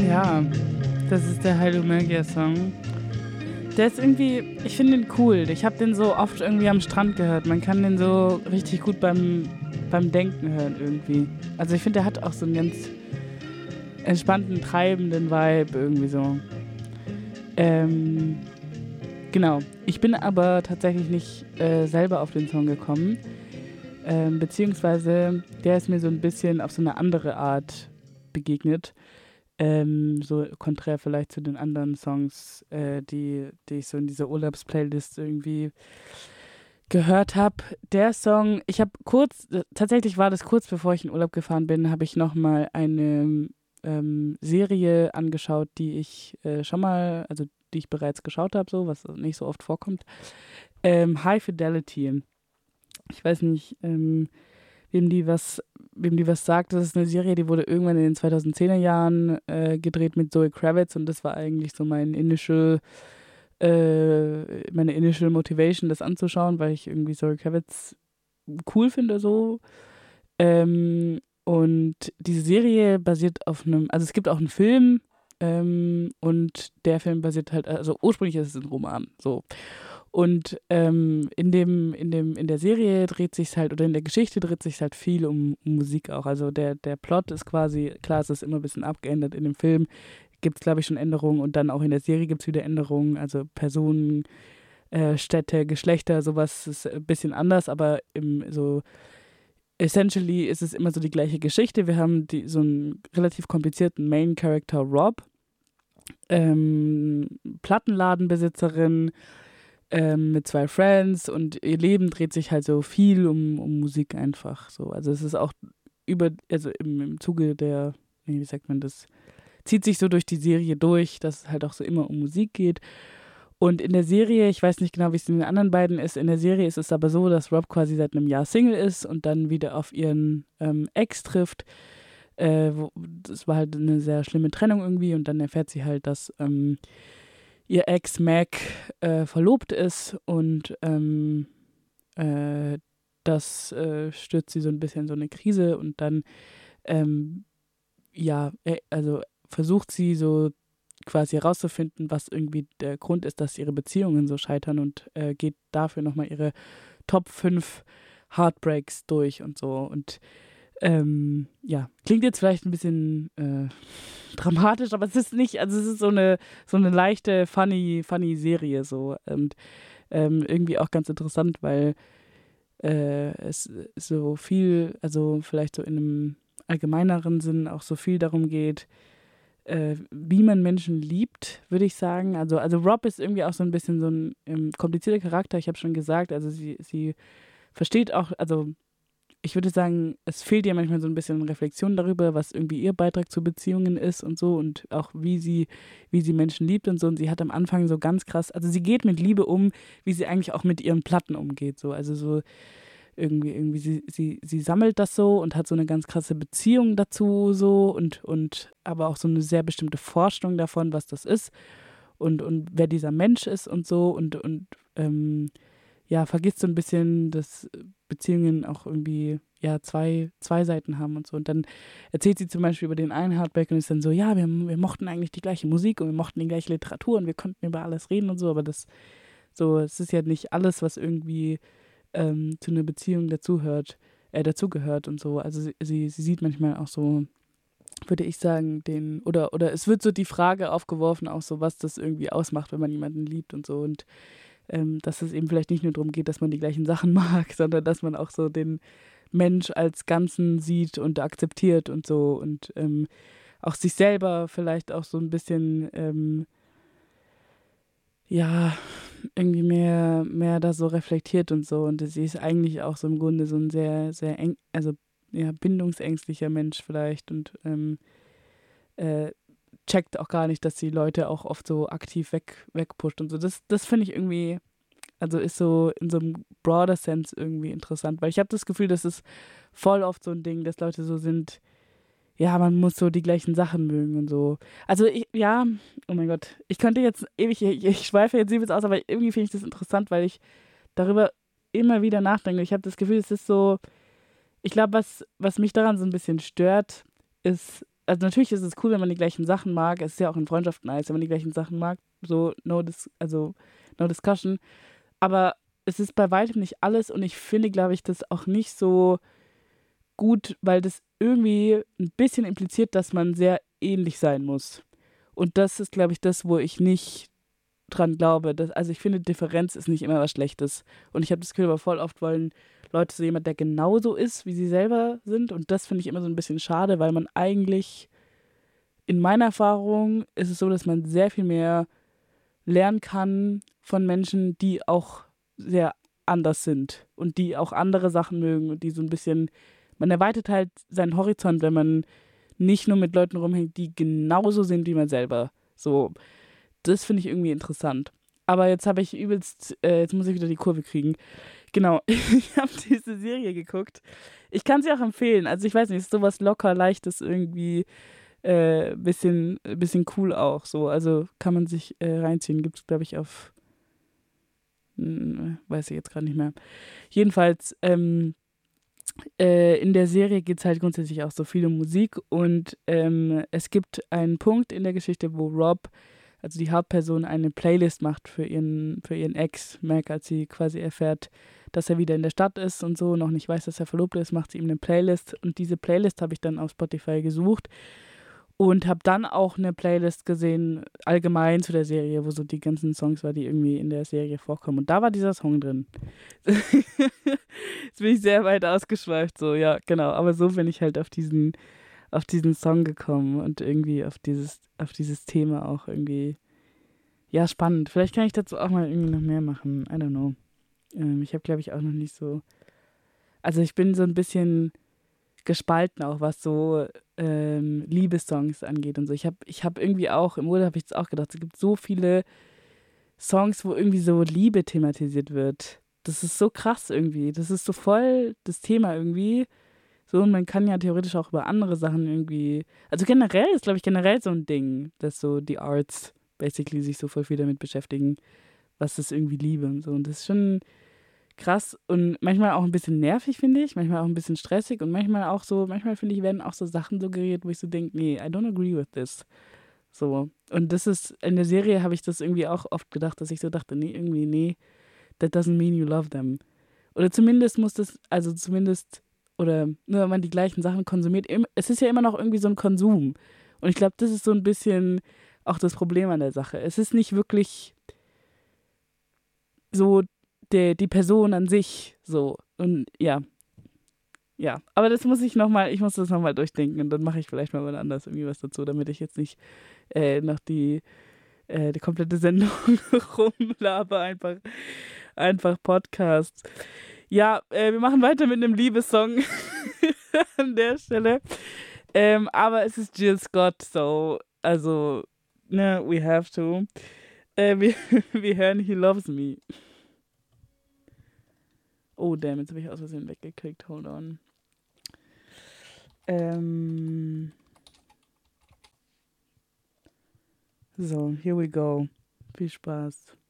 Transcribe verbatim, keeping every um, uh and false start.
Ja, das ist der Heilumergia-Song. Der ist irgendwie, ich finde den cool. Ich habe den so oft irgendwie am Strand gehört. Man kann den so richtig gut beim, beim Denken hören irgendwie. Also ich finde, der hat auch so einen ganz entspannten, treibenden Vibe irgendwie so. Ähm, genau. Ich bin aber tatsächlich nicht äh, selber auf den Song gekommen. Ähm, beziehungsweise der ist mir so ein bisschen auf so eine andere Art begegnet. Ähm, so konträr vielleicht zu den anderen Songs, äh, die, die ich so in dieser Urlaubsplaylist irgendwie gehört habe. Der Song, ich habe kurz, äh, tatsächlich war das kurz bevor ich in Urlaub gefahren bin, habe ich nochmal eine ähm, Serie angeschaut, die ich äh, schon mal, also die ich bereits geschaut habe, so, was nicht so oft vorkommt. Ähm, High Fidelity. Ich weiß nicht, ähm, wem die was, wem die was sagt. Das ist eine Serie, die wurde irgendwann in den zweitausendzehner Jahren äh, gedreht mit Zoe Kravitz und das war eigentlich so mein initial, äh, meine initial Motivation, das anzuschauen, weil ich irgendwie Zoe Kravitz cool finde so. Ähm, und diese Serie basiert auf einem, also es gibt auch einen Film ähm, und der Film basiert halt, also ursprünglich ist es ein Roman, so. Und ähm, in dem, in dem, in der Serie dreht sich halt, oder in der Geschichte dreht sich halt viel um, um Musik auch. Also der, der Plot ist quasi, klar, es ist immer ein bisschen abgeändert. In dem Film gibt es, glaube ich, schon Änderungen und dann auch in der Serie gibt es wieder Änderungen. Also Personen, äh, Städte, Geschlechter, sowas ist ein bisschen anders, aber im so essentially ist es immer so die gleiche Geschichte. Wir haben die, so einen relativ komplizierten Main Character Rob, ähm, Plattenladenbesitzerin, ähm, mit zwei Friends und ihr Leben dreht sich halt so viel um, um Musik einfach so. Also es ist auch über, also im, im Zuge der, nee, wie sagt man das, zieht sich so durch die Serie durch, dass es halt auch so immer um Musik geht. Und in der Serie, ich weiß nicht genau, wie es in den anderen beiden ist, in der Serie ist es aber so, dass Rob quasi seit einem Jahr Single ist und dann wieder auf ihren ähm, Ex trifft. Äh, wo, das war halt eine sehr schlimme Trennung irgendwie und dann erfährt sie halt, dass ähm, ihr Ex Mac äh, verlobt ist und ähm, äh, das äh, stürzt sie so ein bisschen in so eine Krise und dann ähm, ja, äh, also versucht sie so quasi herauszufinden, was irgendwie der Grund ist, dass ihre Beziehungen so scheitern und äh, geht dafür nochmal ihre Top fünf Heartbreaks durch und so und ähm, ja, klingt jetzt vielleicht ein bisschen äh, dramatisch, aber es ist nicht, also es ist so eine, so eine leichte, funny, funny Serie so und ähm, irgendwie auch ganz interessant, weil äh, es so viel, also vielleicht so in einem allgemeineren Sinn auch so viel darum geht, äh, wie man Menschen liebt, würde ich sagen. Also, also Rob ist irgendwie auch so ein bisschen so ein ähm, komplizierter Charakter, ich habe schon gesagt, also sie, sie versteht auch, also ich würde sagen, es fehlt ihr manchmal so ein bisschen Reflexion darüber, was irgendwie ihr Beitrag zu Beziehungen ist und so und auch wie sie, wie sie Menschen liebt und so. Und sie hat am Anfang so ganz krass, also sie geht mit Liebe um, wie sie eigentlich auch mit ihren Platten umgeht. So. Also so irgendwie, irgendwie, sie, sie, sie sammelt das so und hat so eine ganz krasse Beziehung dazu so und, und aber auch so eine sehr bestimmte Vorstellung davon, was das ist und, und wer dieser Mensch ist und so und, und ähm, ja, vergisst so ein bisschen, dass Beziehungen auch irgendwie ja zwei, zwei Seiten haben und so. Und dann erzählt sie zum Beispiel über den einen Heartbreak und ist dann so, ja, wir, wir mochten eigentlich die gleiche Musik und wir mochten die gleiche Literatur und wir konnten über alles reden und so, aber das so, es ist ja nicht alles, was irgendwie ähm, zu einer Beziehung dazuhört, äh, dazugehört und so. Also sie, sie, sie sieht manchmal auch so, würde ich sagen, den, oder, oder es wird so die Frage aufgeworfen, auch so, was das irgendwie ausmacht, wenn man jemanden liebt und so. Und ähm, dass es eben vielleicht nicht nur darum geht, dass man die gleichen Sachen mag, sondern dass man auch so den Mensch als Ganzen sieht und akzeptiert und so und ähm, auch sich selber vielleicht auch so ein bisschen ähm, ja, irgendwie mehr, mehr da so reflektiert und so. Und sie ist eigentlich auch so im Grunde so ein sehr, sehr eng, also ja, bindungsängstlicher Mensch vielleicht und ähm, äh, checkt auch gar nicht, dass die Leute auch oft so aktiv weg, wegpusht und so. Das, das finde ich irgendwie, also ist so in so einem broader Sense irgendwie interessant, weil ich habe das Gefühl, das ist voll oft so ein Ding, dass Leute so sind, ja, man muss so die gleichen Sachen mögen und so. Also ich, ja, oh mein Gott, ich könnte jetzt ewig, ich, ich schweife jetzt übelst aus, aber irgendwie finde ich das interessant, weil ich darüber immer wieder nachdenke. Ich habe das Gefühl, es ist so, ich glaube, was, was mich daran so ein bisschen stört, ist, also natürlich ist es cool, wenn man die gleichen Sachen mag. Es ist ja auch in Freundschaften nice, wenn man die gleichen Sachen mag. So, no, dis also, no discussion. Aber es ist bei weitem nicht alles und ich finde, glaube ich, das auch nicht so gut, weil das irgendwie ein bisschen impliziert, dass man sehr ähnlich sein muss. Und das ist, glaube ich, das, wo ich nicht dran glaube. Dass, also ich finde, Differenz ist nicht immer was Schlechtes. Und ich habe das Gefühl, aber voll oft wollen Leute so jemand, der genauso ist, wie sie selber sind. Und das finde ich immer so ein bisschen schade, weil man eigentlich, in meiner Erfahrung, ist es so, dass man sehr viel mehr lernen kann von Menschen, die auch sehr anders sind und die auch andere Sachen mögen und die so ein bisschen, man erweitert halt seinen Horizont, wenn man nicht nur mit Leuten rumhängt, die genauso sind wie man selber. So, das finde ich irgendwie interessant. Aber jetzt habe ich übelst, äh, jetzt muss ich wieder die Kurve kriegen. Genau, ich habe diese Serie geguckt. Ich kann sie auch empfehlen. Also ich weiß nicht, es ist sowas locker, leichtes irgendwie, äh, bisschen, bisschen cool auch. So, also kann man sich äh, reinziehen. Gibt es, glaube ich, auf, hm, weiß ich jetzt gerade nicht mehr. Jedenfalls, ähm, äh, in der Serie geht es halt grundsätzlich auch so viel um Musik und ähm, es gibt einen Punkt in der Geschichte, wo Rob, also die Hauptperson, eine Playlist macht für ihren, für ihren Ex, Mac, als sie quasi erfährt, dass er wieder in der Stadt ist und so, noch nicht weiß, dass er verlobt ist, macht sie ihm eine Playlist und diese Playlist habe ich dann auf Spotify gesucht und habe dann auch eine Playlist gesehen, allgemein zu der Serie, wo so die ganzen Songs war, die irgendwie in der Serie vorkommen. Und da war dieser Song drin. Jetzt bin ich sehr weit ausgeschweift, so, ja, genau. Aber so bin ich halt auf diesen, auf diesen Song gekommen und irgendwie auf dieses, auf dieses Thema auch irgendwie, ja, spannend. Vielleicht kann ich dazu auch mal irgendwie noch mehr machen. I don't know. Ähm, ich habe, glaube ich, auch noch nicht so. Also ich bin so ein bisschen gespalten auch, was so ähm, Liebessongs angeht und so. Ich habe ich hab irgendwie auch, im Urlaub habe ich jetzt auch gedacht, es gibt so viele Songs, wo irgendwie so Liebe thematisiert wird. Das ist so krass irgendwie. Das ist so voll das Thema irgendwie. So, und man kann ja theoretisch auch über andere Sachen irgendwie. Also generell ist, glaube ich, generell so ein Ding, dass so die Arts basically sich so voll viel damit beschäftigen, was ist irgendwie Liebe und so. Und das ist schon krass und manchmal auch ein bisschen nervig, finde ich. Manchmal auch ein bisschen stressig und manchmal auch so, manchmal finde ich, werden auch so Sachen suggeriert, wo ich so denke, nee, I don't agree with this. So. Und das ist, in der Serie habe ich das irgendwie auch oft gedacht, dass ich so dachte, nee, irgendwie, nee, that doesn't mean you love them. Oder zumindest muss das, also zumindest, oder nur wenn man die gleichen Sachen konsumiert, im- es ist ja immer noch irgendwie so ein Konsum. Und ich glaube, das ist so ein bisschen auch das Problem an der Sache. Es ist nicht wirklich so der, die Person an sich so. Und ja, ja. Aber das muss ich nochmal, ich muss das nochmal durchdenken und dann mache ich vielleicht mal wann anders irgendwie was dazu, damit ich jetzt nicht äh, noch die, äh, die komplette Sendung rumlaber, einfach, einfach Podcast. Ja, äh, wir machen weiter mit einem Liebessong an der Stelle. Ähm, aber es ist Jill Scott, so, also, ne, we have to. Äh, wir, wir hören He Loves Me. Oh, damn, jetzt habe ich aus Versehen weggeklickt. Hold on. Ähm, so, here we go. Viel Spaß.